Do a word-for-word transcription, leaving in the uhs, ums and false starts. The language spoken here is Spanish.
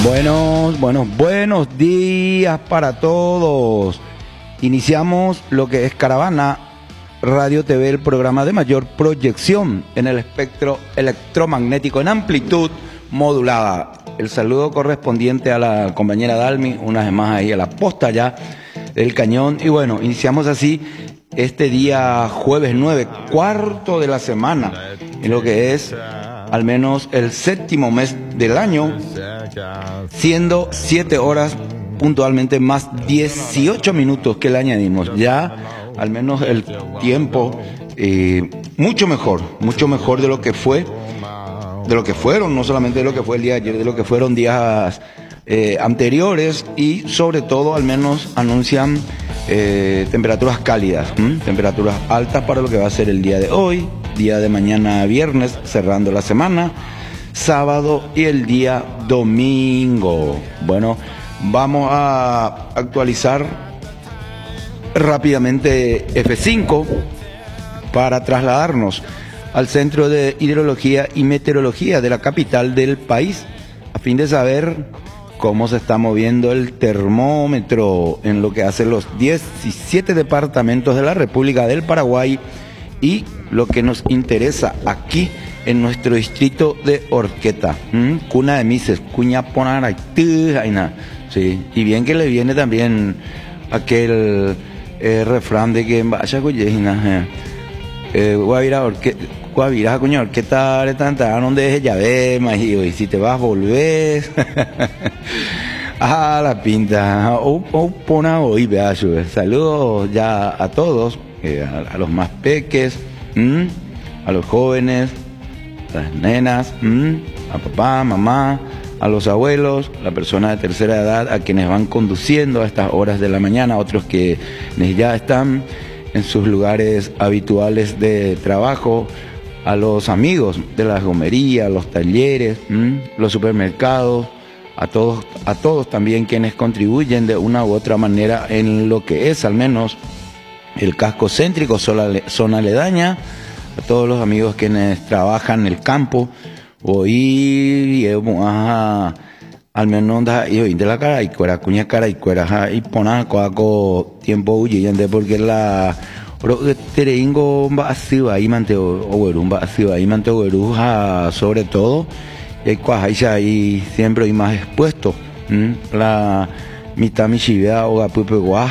Buenos, buenos, buenos días para todos. Iniciamos lo que es Caravana Radio T V, el programa de mayor proyección en el espectro electromagnético en amplitud modulada. El saludo correspondiente a la compañera Dalmi, una vez más ahí a la posta ya del cañón. Y bueno, iniciamos así este día jueves nueve, cuarto de la semana, en lo que es al menos el séptimo mes del año, siendo siete horas puntualmente más dieciocho minutos que le añadimos. Ya al menos el tiempo eh, mucho mejor, mucho mejor de lo que fue, de lo que fueron, no solamente de lo que fue el día de ayer, de lo que fueron días eh, anteriores, y sobre todo al menos anuncian eh, temperaturas cálidas, ¿m? temperaturas altas para lo que va a ser el día de hoy, día de mañana viernes, cerrando la semana, sábado y el día domingo. Bueno, vamos a actualizar rápidamente F cinco para trasladarnos al Centro de Hidrología y Meteorología de la capital del país, a fin de saber cómo se está moviendo el termómetro en lo que hace los diecisiete departamentos de la República del Paraguay y lo que nos interesa aquí en nuestro distrito de Horqueta, ¿Mm? Cuna de Mises, Cuña Ponaraití, sí, y bien que le viene también aquel eh, refrán de que en vaya cuyejina, eh, Guavira Horqueta, Guavira Cuña Horqueta, de tanta, donde es ya ve, majío, y si te vas volvés, ah, la pinta, o, o pona hoy, vea, saludos ya a todos. Eh, a, a los más peques, ¿m? a los jóvenes, a las nenas, ¿m? a papá, mamá, a los abuelos, a las personas de tercera edad, a quienes van conduciendo a estas horas de la mañana, otros que ya están en sus lugares habituales de trabajo, a los amigos de las gomerías, los talleres, ¿m? los supermercados, a todos, a todos también quienes contribuyen de una u otra manera en lo que es al menos el casco céntrico, zona aledaña, a todos los amigos quienes trabajan en el campo, hoy al menos y hoy de la cara y cuera, cuña cara y cuera, y pona coaco tiempo huyendo, porque la tereingo va así va ahí manteo oguerum va así va ahí manteo ogueruja sobre todo, y hay cuaja ahí siempre hay más expuesto, ¿m? la mitad mi chivea o gapupe guaja